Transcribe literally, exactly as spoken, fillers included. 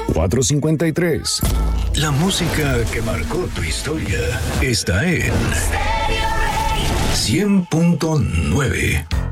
cuatrocientos cincuenta y tres. La música que marcó tu historia está en cien punto nueve.